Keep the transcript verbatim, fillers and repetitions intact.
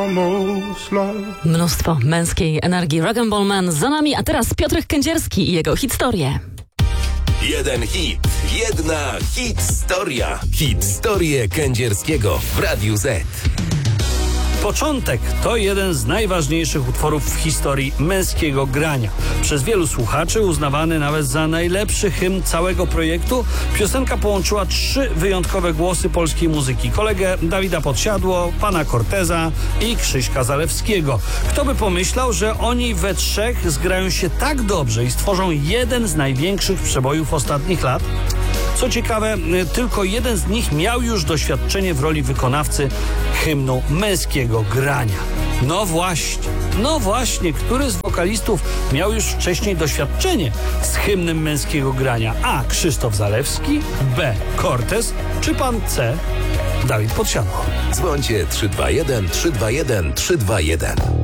Mnóstwo męskiej energii. Rock and Ball Man za nami, a teraz Piotrek Kędzierski i jego historie. Jeden hit, jedna hit-storia. Hit-storię Kędzierskiego w Radiu Z. Początek to jeden z najważniejszych utworów w historii męskiego grania. Przez wielu słuchaczy uznawany nawet za najlepszy hymn całego projektu, piosenka połączyła trzy wyjątkowe głosy polskiej muzyki. Kolegę Dawida Podsiadło, pana Corteza i Krzyśka Zalewskiego. Kto by pomyślał, że oni we trzech zgrają się tak dobrze i stworzą jeden z największych przebojów ostatnich lat? Co ciekawe, tylko jeden z nich miał już doświadczenie w roli wykonawcy hymnu męskiego grania. No właśnie, no właśnie, który z wokalistów miał już wcześniej doświadczenie z hymnem męskiego grania? A. Krzysztof Zalewski, B. Cortez, czy pan C. Dawid Podsiadło? Dzwońcie trzy dwa jeden, trzy dwa jeden, trzy dwa jeden.